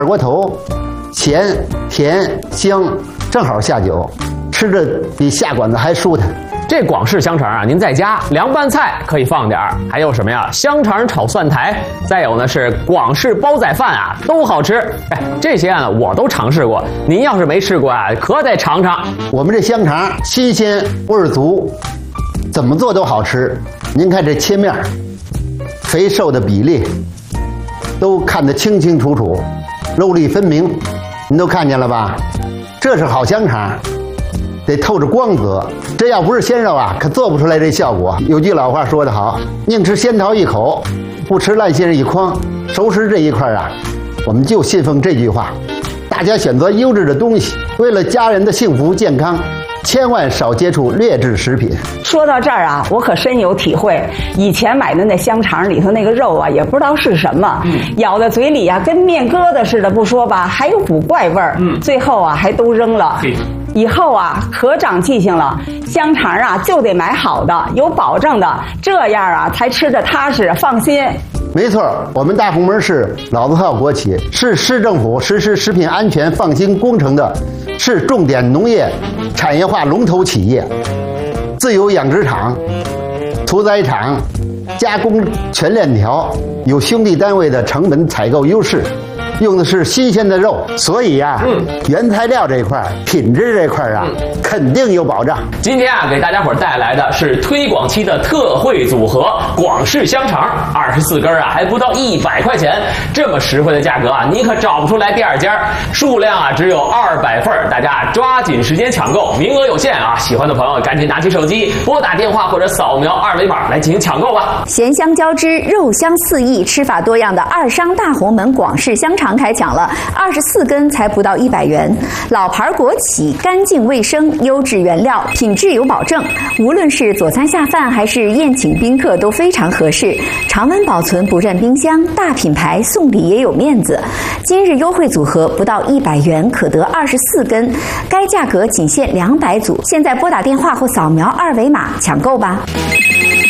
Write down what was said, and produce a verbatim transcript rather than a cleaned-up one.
二锅头，咸甜香，正好下酒，吃着比下馆子还舒坦。 这广式香肠啊，您在家凉拌菜可以放点儿，还有什么呀？香肠炒蒜苔，再有呢是广式煲仔饭啊，都好吃。哎，这些啊我都尝试过，您要是没吃过啊，可得尝尝。 我们这香肠新鲜味儿足，怎么做都好吃。您看这切面，肥瘦的比例都看得清清楚楚，肉粒分明，您都看见了吧？这是好香肠。得透着光泽，这要不是鲜肉啊，可做不出来这效果。有句老话说得好，宁吃仙桃一口，不吃烂杏一筐。熟食这一块啊，我们就信奉这句话，大家选择优质的东西，为了家人的幸福健康，千万少接触劣质食品。 说到这儿啊，我可深有体会。以前买的那香肠里头那个肉啊，也不知道是什么，嗯、咬在嘴里啊，跟面疙瘩似的，不说吧，还有股怪味儿。嗯，最后啊，还都扔了。以后啊，可长记性了，香肠啊就得买好的，有保证的，这样啊才吃着踏实放心。 没错，我们大红门市老字号国企，是市政府实施食品安全放心工程的市重点农业产业化龙头企业，自有养殖场、屠宰场、加工全链条，有兄弟单位的成本采购优势。用的是新鲜的肉，所以呀、啊，嗯，原材料这一块、品质这块啊，嗯、肯定有保障。 今天啊，给大家伙带来的是推广期的特惠组合——广式香肠，二十四根啊，还不到一百块钱，这么实惠的价格啊，你可找不出来第二家。数量啊，只有二百份，大家抓紧时间抢购，名额有限啊！喜欢的朋友赶紧拿起手机，拨打电话或者扫描二维码来进行抢购吧。 咸香交织，肉香四溢，吃法多样的二商大红门广式香肠开抢了，二十四根才不到一百元。老牌国企，干净卫生，优质原料，品质有保证。无论是佐餐下饭还是宴请宾客都非常合适，常温保存不占冰箱，大品牌送礼也有面子。今日优惠组合不到一百元可得二十四根，该价格仅限两百组。现在拨打电话或扫描二维码抢购吧。